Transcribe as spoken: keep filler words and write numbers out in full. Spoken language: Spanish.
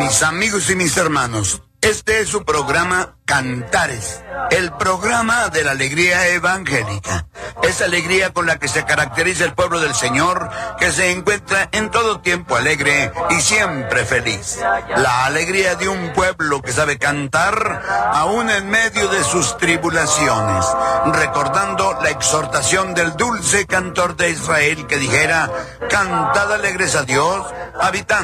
Mis amigos y mis hermanos, este es su programa Cantares, el programa de la alegría evangélica. Esa alegría con la que se caracteriza el pueblo del Señor, que se encuentra en todo tiempo alegre y siempre feliz. La alegría de un pueblo que sabe cantar aún en medio de sus tribulaciones, recordando la exhortación del dulce cantor de Israel que dijera: cantad alegres a Dios, habitantes